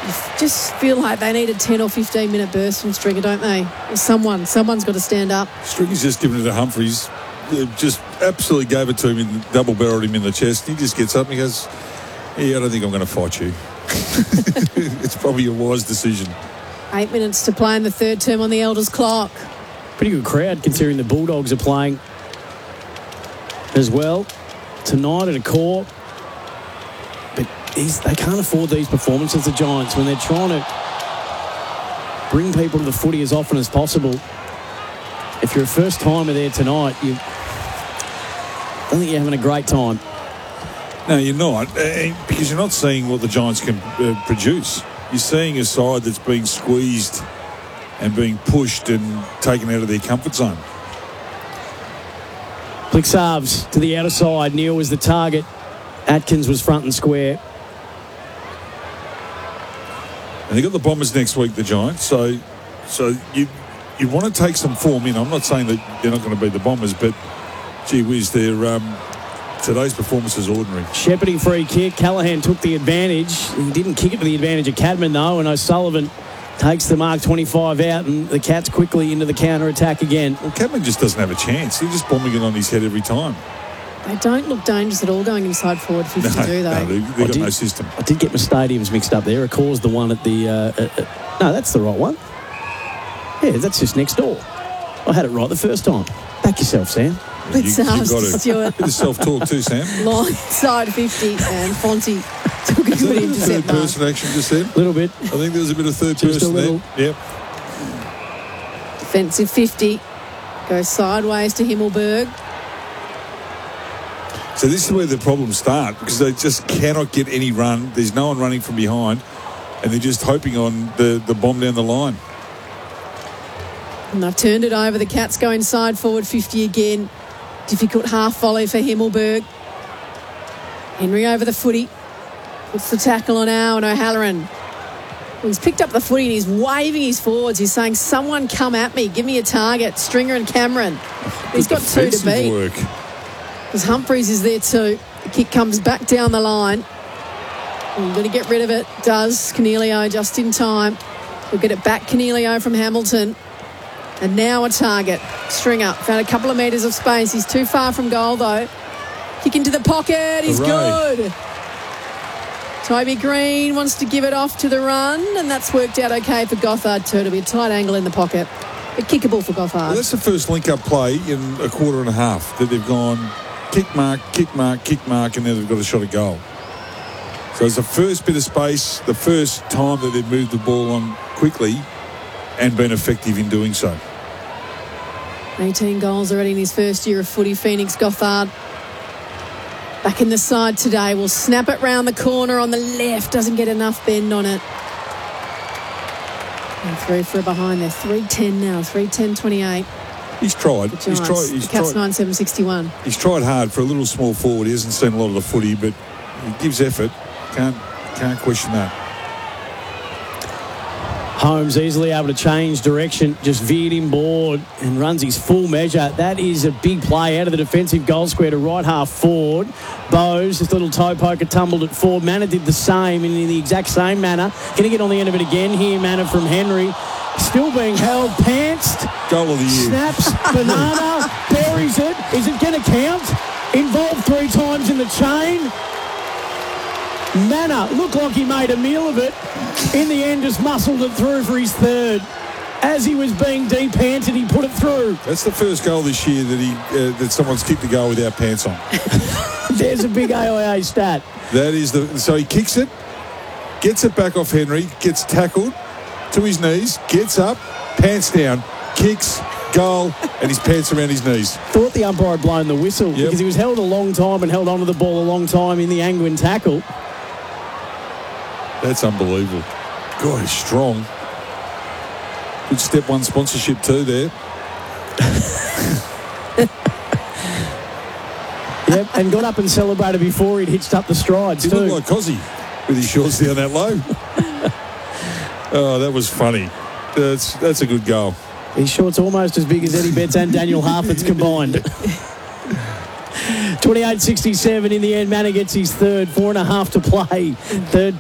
just feel like they need a 10 or 15 minute burst from Stringer, don't they? Or someone's got to stand up. Stringer's just given it to Humphries. Just absolutely gave it to him and double-barreled him in the chest. He just gets up and he goes, I don't think I'm going to fight you. It's probably a wise decision. 8 minutes to play in the third term on the Elders clock. Pretty good crowd considering the Bulldogs are playing as well tonight at a core. But they can't afford these performances, the Giants, when they're trying to bring people to the footy as often as possible. If you're a first-timer there tonight, I don't think you're having a great time. No, you're not, because you're not seeing what the Giants can produce. You're seeing a side that's being squeezed and being pushed and taken out of their comfort zone. Blicavs to the outer side. Neal was the target. Atkins was front and square. And they've got the Bombers next week, the Giants. So you want to take some form in. I'm not saying that they're not going to beat the Bombers, but gee whiz, today's performance is ordinary. Shepherding free kick. Callaghan took the advantage. He didn't kick it to the advantage of Cadman, though, and O'Sullivan takes the mark 25 out, and the Cats quickly into the counter-attack again. Well, Cadman just doesn't have a chance. He's just bombing it on his head every time. They don't look dangerous at all going inside forward 50, do they? No, they've got no system. I did get my stadiums mixed up there. Accord's the one at the... no, that's the right one. Yeah, that's just next door. I had it right the first time. Back yourself, Sam. You've got to. Stuart. Bit of self-talk too, Sam. Line side 50 and Fonty took a good intercept. Third person action just then? A little bit. I think there was a bit of third person there. Yep. Defensive 50. Goes sideways to Himmelberg. So this is where the problems start, because they just cannot get any run. There's no one running from behind, and they're just hoping on the bomb down the line. And they've turned it over. The Cats go inside forward 50 again. Difficult half volley for Himmelberg. Henry over the footy. Puts the tackle on Owen O'Halloran. He's picked up the footy and he's waving his forwards. He's saying, someone come at me. Give me a target. Stringer and Cameron. He's got two to beat. Work. Because Humphries is there too. The kick comes back down the line. We're going to get rid of it. Does Coniglio just in time. We'll get it back, Coniglio from Hamilton. And now a target. Stringer found a couple of metres of space. He's too far from goal, though. Kick into the pocket. He's good. Toby Green wants to give it off to the run, and that's worked out okay for Gothard, too. It'll be a tight angle in the pocket. But kickable for Gothard. Well, that's the first link-up play in a quarter and a half that they've gone kick mark, kick mark, kick mark, and then they've got a shot at goal. So it's the first bit of space, the first time that they've moved the ball on quickly and been effective in doing so. 18 goals already in his first year of footy. Phoenix Gothard back in the side today. Will snap it round the corner on the left. Doesn't get enough bend on it. And through for a behind there. 3:10 now. 3:10:28. He's tried. He's tried. He's Cats 9-7-61. He's tried hard for a little small forward. He hasn't seen a lot of the footy, but he gives effort. Can't question that. Holmes easily able to change direction, just veered inboard and runs his full measure. That is a big play out of the defensive goal square to right half forward. Bowes, this little toe poker tumbled at forward. Manor did the same in the exact same manner. Going to get on the end of it again here, Manor from Henry. Still being held, pantsed. Goal of the year. Snaps, banana, buries it. Is it going to count? Involved 3 times in the chain. Manor looked like he made a meal of it. In the end, just muscled it through for his third. As he was being depanted, he put it through. That's the first goal this year that someone's kicked a goal without pants on. There's a big AIA stat. That is so he kicks it, gets it back off Henry, gets tackled to his knees, gets up, pants down, kicks, goal, and his pants around his knees. Thought the umpire had blown the whistle because he was held a long time and held onto the ball a long time in the Angwin tackle. That's unbelievable. God, he's strong. Good Step 1 sponsorship too there. Yep, and got up and celebrated before he'd hitched up the strides He too. looked like Cozzy with his shorts down that low. Oh, that was funny. That's a good goal. His shorts almost as big as Eddie Betts and Daniel Harford's combined. 28-67 in the end. Manor gets his third, 4.5 to play. Third